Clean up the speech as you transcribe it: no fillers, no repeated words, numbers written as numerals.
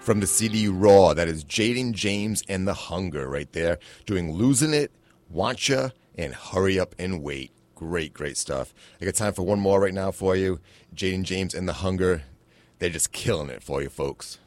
from the CD Raw. That is Jaden James and The Hunger right there, doing Losing It, Wantcha, and Hurry Up and Wait. Great, great stuff. I got time for one more right now for you. Jaden James and The Hunger. They're just killing it for you, folks.